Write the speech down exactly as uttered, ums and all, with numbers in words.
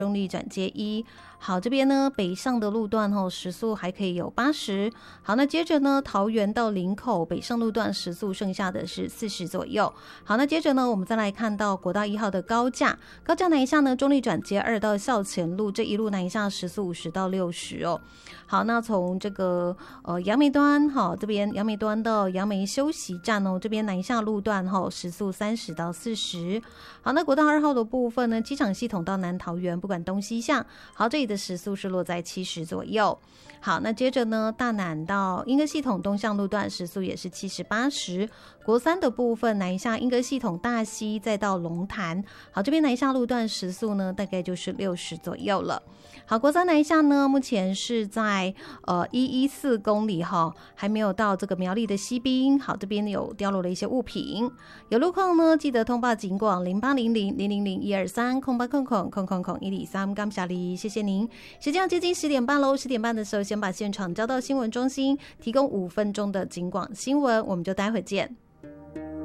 中立转接一。好，这边呢北上的路段吼时速还可以有八十。好，那接着呢桃园到林口北上路段时速剩下的是四十左右。好，那接着呢我们再来看到国道一号的高架，高架南一下呢中立转接二到校前路这一路南一下时速五十到六十哦。好，那从这个呃杨梅端哈这边杨梅端到杨梅休息站哦，这边南一下路段哈时速三十到四十。好，那国道二号的部分呢，机场系统到南桃园不管东西向，好这里的时速是落在七十左右。好，那接着呢大南到莺歌系统东向路段时速也是七十八十。国三的部分南一下莺歌系统大溪再到龙潭，好这边南一下路段时速呢大概就是六十左右了。好，国三南一下呢目前是在呃一一四公里哈，还没有到这个苗栗的西滨。好，这边有掉落了一些物品，有路况呢记得通报警广零八零零零零零一二三空八空空空空空一里三，感谢你，谢谢您。时间要接近十点半喽，十点半的时候先把现场交到新闻中心，提供五分钟的警广新闻，我们就待会见。